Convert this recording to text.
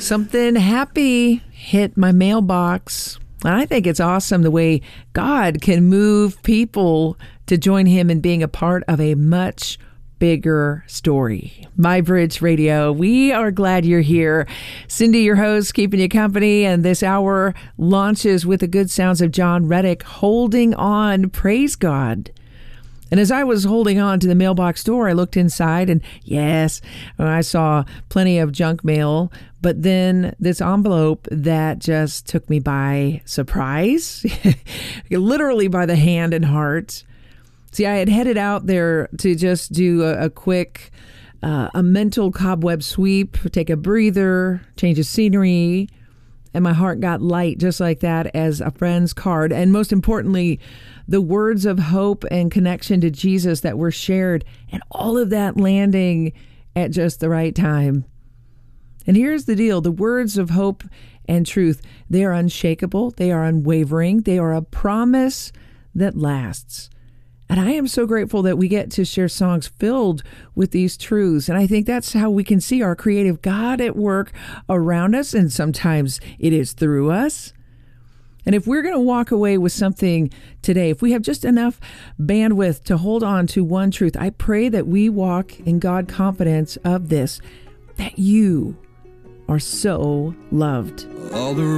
Something happy hit my mailbox. And I think it's awesome the way God can move people to join him in being a part of a much bigger story. MyBridge Radio, we are glad you're here. Cindy, your host, keeping you company, and this hour launches with the good sounds of John Reddick, Holding On. Praise God. And as I was holding on to the mailbox door, I looked inside and yes, I saw plenty of junk mail, but then this envelope that just took me by surprise, literally by the hand and heart. See, I had headed out there to just do a quick, a mental cobweb sweep, take a breather, change of scenery, and my heart got light just like that as a friend's card. And most importantly, the words of hope and connection to Jesus that were shared, and all of that landing at just the right time. And here's the deal. The words of hope and truth, they are unshakable. They are unwavering. They are a promise that lasts. And I am so grateful that we get to share songs filled with these truths. And I think that's how we can see our creative God at work around us. And sometimes it is through us. And if we're going to walk away with something today, if we have just enough bandwidth to hold on to one truth, I pray that we walk in God confidence of this, that you are so loved. All the